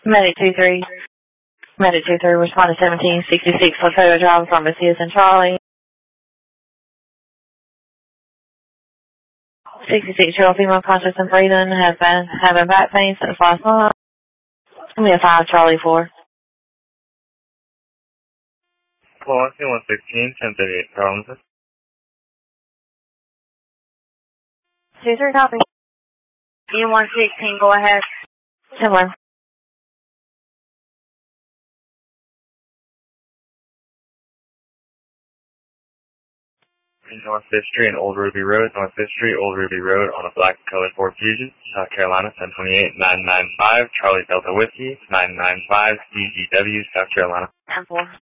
Medic 2-3. Medic 2-3, respond to 1766 Lakota Drive, Columbus, Houston, Charlie. 66-year-old female conscious and breathing has been having back pain since last month. Give me a 5, Charlie 4. Call 116, 1038, Columbus. 2-3, copy. E116, go ahead. 10-1. North 5th Street and Old Ruby Road, North 5th Street, Old Ruby Road on a black colored Ford Fusion, South Carolina, 1028-995, Charlie Delta Whiskey, 995, CGW, South Carolina. 10-4.